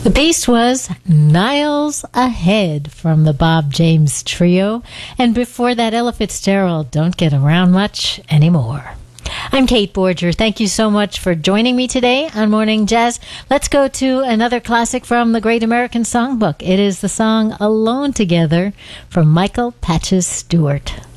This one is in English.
The piece was Niles Ahead from the Bob James Trio, and before that, Ella Fitzgerald, Don't Get Around Much Anymore. I'm Kate Borger. Thank you so much for joining me today on Morning Jazz. Let's go to another classic from the Great American Songbook. It is the song Alone Together from Michael Patches Stewart.